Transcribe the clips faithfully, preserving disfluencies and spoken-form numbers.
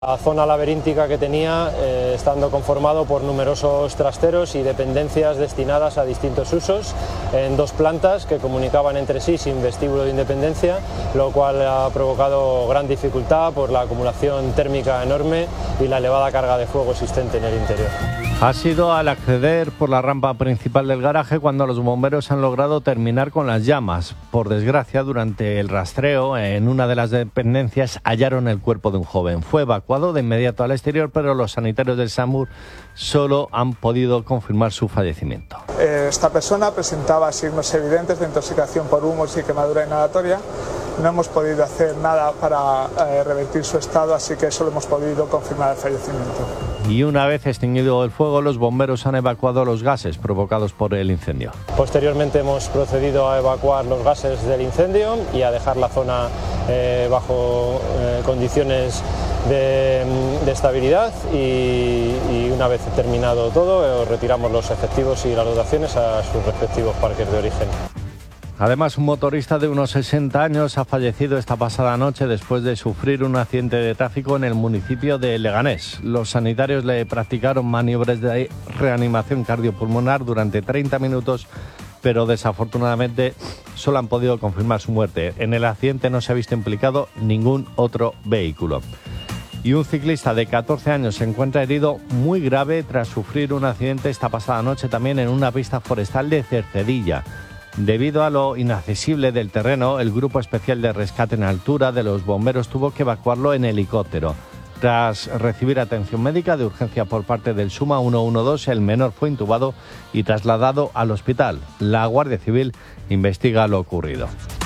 La zona laberíntica que tenía, eh, estando conformado por numerosos trasteros y dependencias destinadas a distintos usos, en dos plantas que comunicaban entre sí sin vestíbulo de independencia, lo cual ha provocado gran dificultad por la acumulación térmica enorme y la elevada carga de fuego existente en el interior. Ha sido al acceder por la rampa principal del garaje cuando los bomberos han logrado terminar con las llamas. Por desgracia, durante el rastreo, en una de las dependencias hallaron el cuerpo de un joven. Fue evacuado de inmediato al exterior, pero los sanitarios del SAMUR solo han podido confirmar su fallecimiento. Esta persona presentaba signos evidentes de intoxicación por humos y quemadura inhalatoria. No hemos podido hacer nada para eh, revertir su estado, así que solo hemos podido confirmar el fallecimiento. Y una vez extinguido el fuego, los bomberos han evacuado los gases provocados por el incendio. Posteriormente hemos procedido a evacuar los gases del incendio y a dejar la zona eh, bajo eh, condiciones de, de estabilidad y, y una vez terminado todo, eh, retiramos los efectivos y las dotaciones a sus respectivos parques de origen. Además, un motorista de unos sesenta años ha fallecido esta pasada noche después de sufrir un accidente de tráfico en el municipio de Leganés. Los sanitarios le practicaron maniobras de reanimación cardiopulmonar durante treinta minutos, pero desafortunadamente solo han podido confirmar su muerte. En el accidente no se ha visto implicado ningún otro vehículo. Y un ciclista de catorce años se encuentra herido muy grave tras sufrir un accidente esta pasada noche también en una pista forestal de Cercedilla. Debido a lo inaccesible del terreno, el Grupo Especial de Rescate en Altura de los bomberos tuvo que evacuarlo en helicóptero. Tras recibir atención médica de urgencia por parte del SUMA ciento doce, el menor fue intubado y trasladado al hospital. La Guardia Civil investiga lo ocurrido.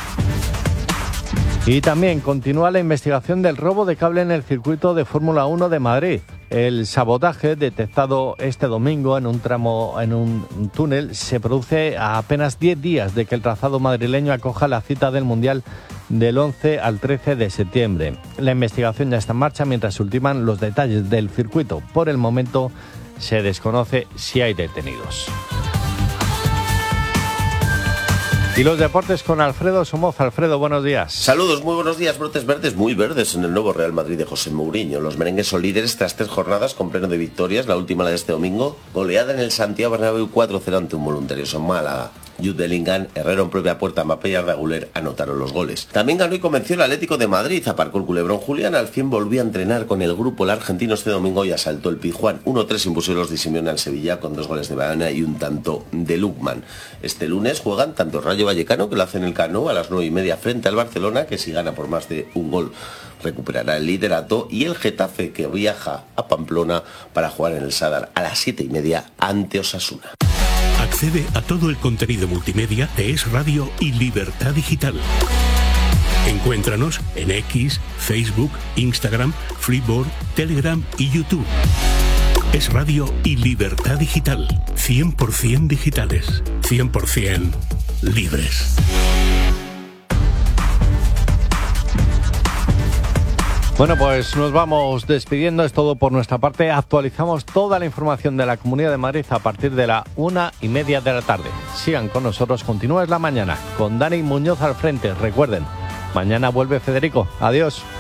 Y también continúa la investigación del robo de cable en el circuito de Fórmula uno de Madrid. El sabotaje detectado este domingo en un tramo, en un túnel, se produce a apenas diez días de que el trazado madrileño acoja la cita del Mundial del once al trece de septiembre. La investigación ya está en marcha mientras se ultiman los detalles del circuito. Por el momento se desconoce si hay detenidos. Y los deportes con Alfredo Somoza. Alfredo, buenos días. Saludos, muy buenos días. Brotes verdes, muy verdes en el nuevo Real Madrid de José Mourinho. Los merengues son líderes tras tres jornadas con pleno de victorias, la última la de este domingo. Goleada en el Santiago Bernabéu cuatro cero ante un Voluntarioso Málaga. Jude Bellingham, Herrero en propia puerta, Mbappé y Arda Güler anotaron los goles. También ganó y convenció el Atlético de Madrid. Aparcó el culebrón Julián, al fin volvió a entrenar con el grupo el argentino este domingo y asaltó el Pizjuán. uno tres impusieron los de Simeone al Sevilla con dos goles de Baena y un tanto de Lukman. Este lunes juegan tanto Rayo Vallecano, que lo hace en el Camp Nou a las nueve y media frente al Barcelona, que si gana por más de un gol recuperará el liderato, y el Getafe, que viaja a Pamplona para jugar en el Sadar a las siete y media ante Osasuna. Accede a todo el contenido multimedia de Es Radio y Libertad Digital. Encuéntranos en X, Facebook, Instagram, Freeboard, Telegram y YouTube. Es Radio y Libertad Digital. cien por ciento digitales. cien por ciento libres. Bueno, pues nos vamos despidiendo, es todo por nuestra parte. Actualizamos toda la información de la Comunidad de Madrid a partir de la una y media de la tarde. Sigan con nosotros, continúa la mañana, con Dani Muñoz al frente. Recuerden, mañana vuelve Federico. Adiós.